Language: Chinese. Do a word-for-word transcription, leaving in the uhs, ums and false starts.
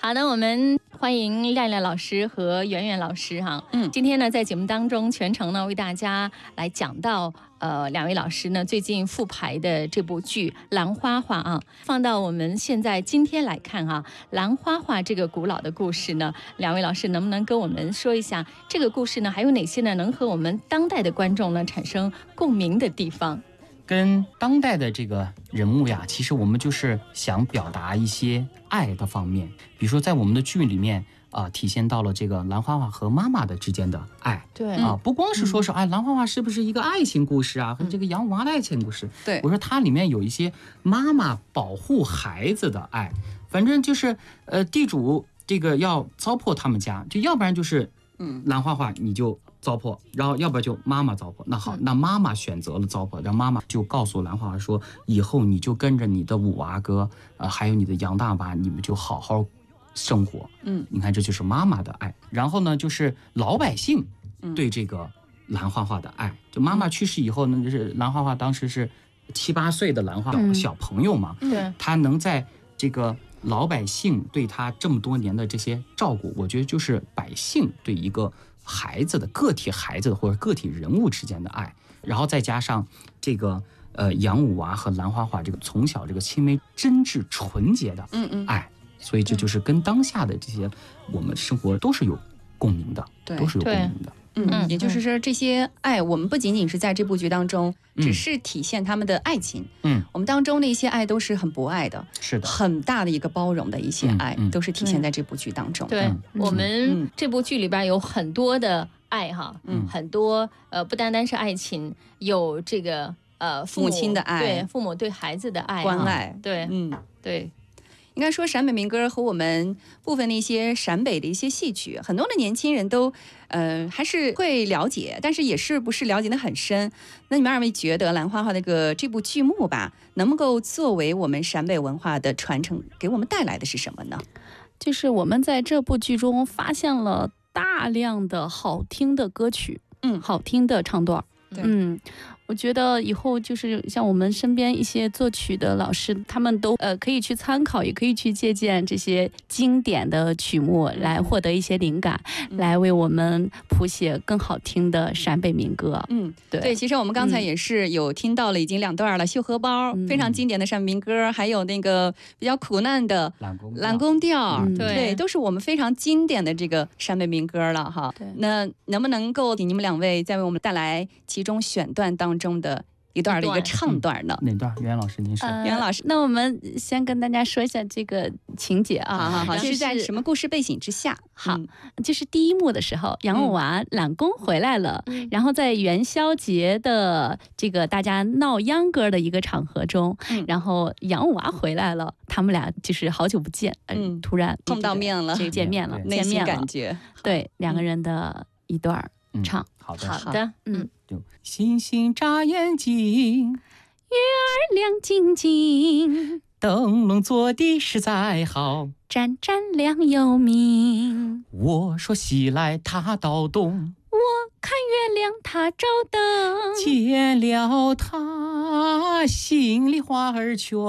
好的，我们欢迎亮亮老师和圆圆老师哈。嗯，今天呢，在节目当中全程呢为大家来讲到呃两位老师呢最近复排的这部剧《兰花花》啊，放到我们现在今天来看啊，《兰花花》这个古老的故事呢，两位老师能不能跟我们说一下这个故事呢？还有哪些呢能和我们当代的观众呢产生共鸣的地方？ 跟当代的这个人物呀，其实我们就是想表达一些爱的方面，比如说在我们的剧里面啊、呃，体现到了这个兰花花和妈妈的之间的爱。 对啊，不光是说是哎，兰花花是不是一个爱情故事啊，和这个洋娃的爱情故事？ 对， 我说它里面有一些妈妈保护孩子的爱，反正就是呃，地主这个要糟粕他们家，就要不然就是嗯，兰花花你就糟粕，然后要不然就妈妈糟粕。那好，那妈妈选择了糟粕，让妈妈就告诉兰花花说，以后你就跟着你的五娃哥，呃，还有你的杨大娃，你们就好好生活。嗯，你看这就是妈妈的爱。然后呢，就是老百姓对这个兰花花的爱。就妈妈去世以后呢，就是兰花花当时是七八岁的兰花小小朋友嘛， 对， 她能在这个老百姓对她这么多年的这些照顾，我觉得就是百姓对一个孩子的个体孩子的或者个体人物之间的爱，然后再加上这个呃杨五娃和兰花花这个从小这个青梅真挚纯洁的爱，嗯嗯，所以这就是跟当下的这些我们生活都是有共鸣的， 对， 都是有共鸣的。 嗯，也就是说，这些爱，我们不仅仅是在这部剧当中，只是体现他们的爱情。嗯，我们当中的一些爱都是很博爱的， 是的， 很大的一个包容的一些爱，嗯嗯、都是体现在这部剧当中。 对、嗯、我们这部剧里边有很多的爱哈，嗯，很多呃，不单单是爱情，有这个呃父母母亲的爱， 对父母对孩子的爱关爱， 对，嗯，对。 应该说陕北民歌和我们部分的一些陕北的一些戏曲，很多的年轻人都呃还是会了解，但是也是不是了解的很深。那你们二位觉得兰花花这个这部剧目吧，能够作为我们陕北文化的传承，给我们带来的是什么呢？ 就是我们在这部剧中发现了大量的好听的歌曲，嗯，好听的唱段，嗯。我觉得以后就是像我们身边一些作曲的老师，他们都呃可以去参考，也可以去借鉴这些经典的曲目，来获得一些灵感，嗯、来为我们谱写更好听的陕北民歌。 嗯，对对，其实我们刚才也是有听到了，已经两段了，《绣荷包》 嗯、 非常经典的陕北民歌，还有那个比较苦难的懒宫调， 嗯、 对, 对，都是我们非常经典的这个陕北民歌了哈。那能不能够给你们两位再为我们带来其中选段当中中的一段的一个唱段呢？ 哪段？袁老师您说。 袁、呃、老师， 那我们先跟大家说一下这个情节啊， 好好好，是在什么故事背景之下？ 好，嗯、就是第一幕的时候，杨五娃揽功回来了，嗯、然后在元宵节的这个大家闹秧歌的一个场合中，嗯、然后杨五娃回来了，他们俩就是好久不见，嗯，突然碰到面了， 这见面了， 内心见面了， 感觉对两个人的一段唱。 嗯、好的， 好的，嗯。 就星星眨眼睛，月儿亮晶晶， 灯笼做的实在好， 盏盏亮又明。 我说西来他到东， 我看月亮他照灯， 见了他心里话儿全